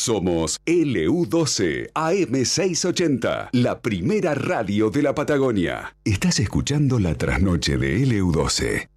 Somos LU12 AM680, la primera radio de la Patagonia. Estás escuchando La Trasnoche de LU12.